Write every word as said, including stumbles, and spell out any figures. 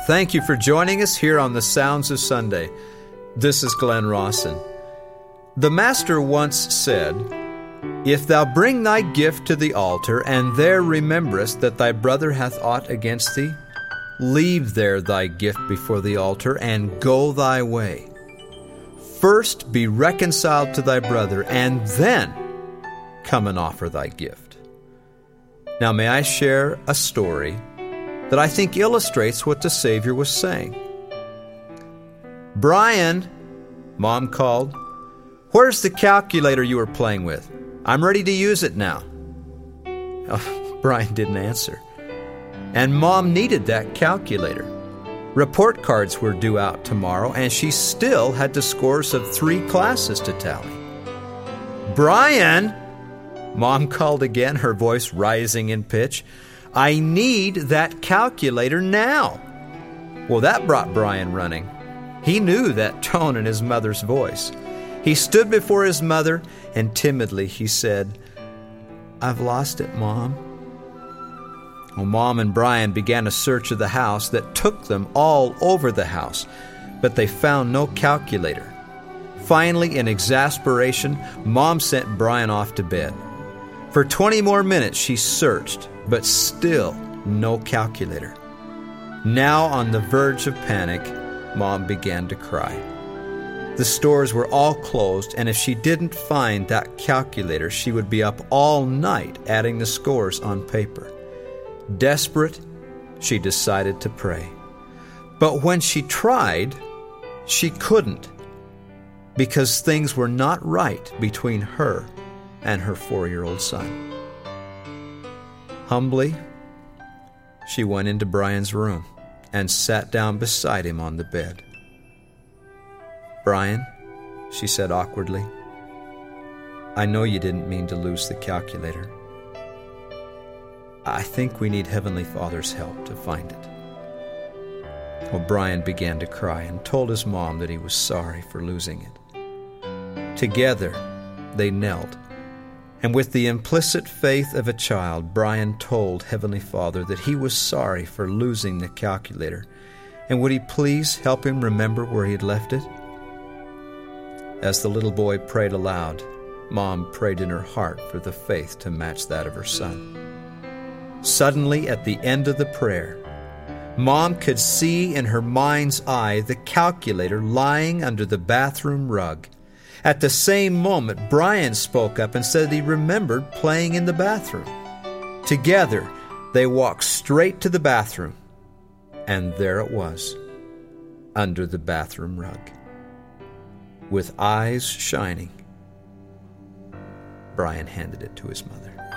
Thank you for joining us here on the Sounds of Sunday. This is Glenn Rawson. The Master once said, "If thou bring thy gift to the altar, and there rememberest that thy brother hath aught against thee, leave there thy gift before the altar, and go thy way. First be reconciled to thy brother, and then come and offer thy gift." Now may I share a story that I think illustrates what the Savior was saying. "Brian," Mom called, "where's the calculator you were playing with? I'm ready to use it now." Oh, Brian didn't answer. And Mom needed that calculator. Report cards were due out tomorrow, and she still had the scores of three classes to tally. "Brian," Mom called again, her voice rising in pitch, "I need that calculator now." Well, that brought Brian running. He knew that tone in his mother's voice. He stood before his mother, and timidly he said, "I've lost it, Mom." Well, Mom and Brian began a search of the house that took them all over the house, but they found no calculator. Finally, in exasperation, Mom sent Brian off to bed. For twenty more minutes she searched, but still no calculator. Now, on the verge of panic, Mom began to cry. The stores were all closed, and if she didn't find that calculator, she would be up all night adding the scores on paper. Desperate, she decided to pray. But when she tried, she couldn't, because things were not right between her and her four-year-old son. Humbly, she went into Brian's room and sat down beside him on the bed. "Brian," she said awkwardly, "I know you didn't mean to lose the calculator. I think we need Heavenly Father's help to find it." Well, Brian began to cry and told his mom that he was sorry for losing it. Together, they knelt, and with the implicit faith of a child, Brian told Heavenly Father that he was sorry for losing the calculator, and would he please help him remember where he had left it? As the little boy prayed aloud, Mom prayed in her heart for the faith to match that of her son. Suddenly, at the end of the prayer, Mom could see in her mind's eye the calculator lying under the bathroom rug. At the same moment, Brian spoke up and said he remembered playing in the bathroom. Together, they walked straight to the bathroom, and there it was, under the bathroom rug. With eyes shining, Brian handed it to his mother.